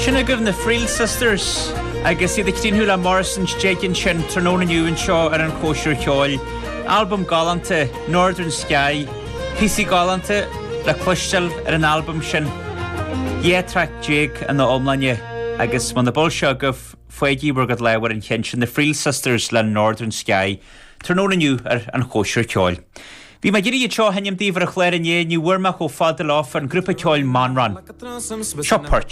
Sinnagur na Friel Sisters agus iad Ctínhúla Morrison's Jakin sin Ternona Newin Shaw ar an Kosher Kjol album galante Northern Sky PC galante le clustal ar an album sin Track Jake an na omlanje agus man na bolsha gof foigi burgad lewar an kenshin the Friel Sisters le Northern Sky Ternona New ar an Kosher Kjol. Bhí ma giri cho hanyam dívar a chléir in ní warmach ó fadal off an grúpa ceol Manran. Seo perch.